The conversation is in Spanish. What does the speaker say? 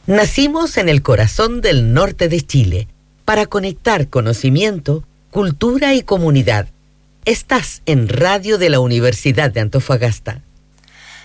Nacimos en el corazón del norte de Chile para conectar conocimiento, cultura y comunidad. Estás en Radio de la Universidad de Antofagasta.